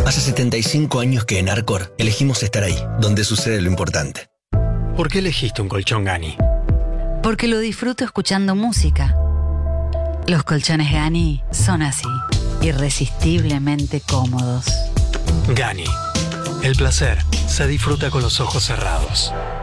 Hace 75 años que en Arcor elegimos estar ahí, donde sucede lo importante. ¿Por qué elegiste un colchón Gani? Porque lo disfruto escuchando música. Los colchones Gani son así, irresistiblemente cómodos. Gani. El placer se disfruta con los ojos cerrados.